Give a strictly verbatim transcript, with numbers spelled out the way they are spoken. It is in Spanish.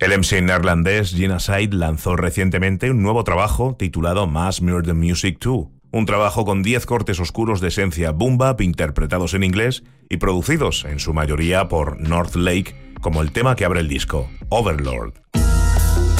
El M C neerlandés Genocide lanzó recientemente un nuevo trabajo titulado Mass Murder Music dos, un trabajo con diez cortes oscuros de esencia boom bap interpretados en inglés y producidos en su mayoría por North Lake, como el tema que abre el disco, Overlord.